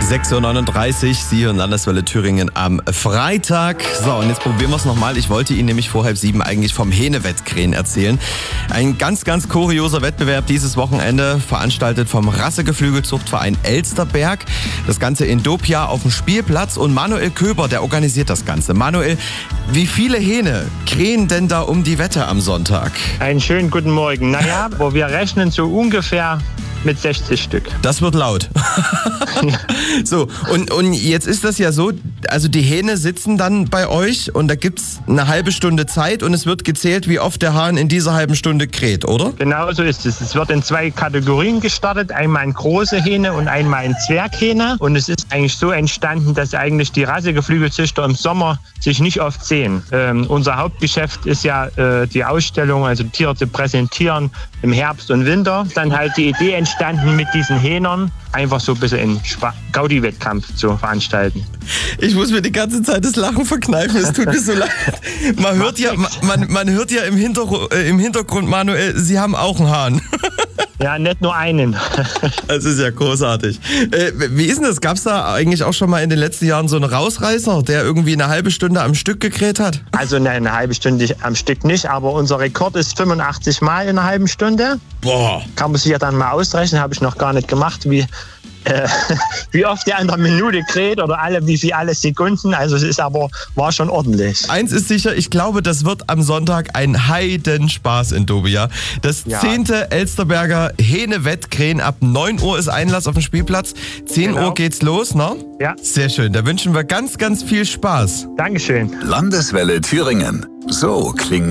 6.39 Uhr, Sie hören Landeswelle Thüringen am Freitag. So, und jetzt probieren wir es nochmal. Ich wollte Ihnen nämlich vor 6:30 eigentlich vom Hähne-Wettkrähen erzählen. Ein ganz, ganz kurioser Wettbewerb dieses Wochenende, veranstaltet vom Rassegeflügelzuchtverein Elsterberg. Das Ganze in Dopia auf dem Spielplatz. Und Manuel Köber, der organisiert das Ganze. Manuel, wie viele Hähne krähen denn da um die Wette am Sonntag? Einen schönen guten Morgen. Naja, wo wir rechnen so ungefähr mit 60 Stück. Das wird laut. So, und jetzt ist das ja so, also die Hähne sitzen dann bei euch und da gibt's eine halbe Stunde Zeit und es wird gezählt, wie oft der Hahn in dieser halben Stunde kräht, oder? Genau so ist es. Es wird in 2 Kategorien gestartet, einmal in große Hähne und einmal in Zwerghähne. Und es ist eigentlich so entstanden, dass eigentlich die Rassegeflügelzüchter im Sommer sich nicht oft sehen. Unser Hauptgeschäft ist ja die Ausstellung, also Tiere zu präsentieren im Herbst und Winter. Dann halt die Idee entstanden, mit diesen Hähnern einfach so ein bisschen einen Gaudi-Wettkampf zu veranstalten. Ich muss mir die ganze Zeit das Lachen verkneifen, es tut mir so leid. Man hört ja im Hintergrund, Manuel, Sie haben auch einen Hahn. Ja, nicht nur einen. Das ist ja großartig. Wie ist denn das? Gab es da eigentlich auch schon mal in den letzten Jahren so einen Rausreißer, der irgendwie eine halbe Stunde am Stück gekräht hat? Also nein, eine halbe Stunde am Stück nicht, aber unser Rekord ist 85 Mal in einer halben Stunde. Boah. Kann man sich ja dann mal ausrechnen, habe ich noch gar nicht gemacht, wie oft der in der Minute kräht oder alle Sekunden. Also es ist war schon ordentlich. Eins ist sicher, ich glaube, das wird am Sonntag ein Heidenspaß in Dopia. Das 10. Elsterberger Hähne-Wettkrähen. Ab 9 Uhr ist Einlass auf dem Spielplatz. 10 Uhr geht's los, ne? Ja. Sehr schön. Da wünschen wir ganz, ganz viel Spaß. Dankeschön. Landeswelle Thüringen. So klingt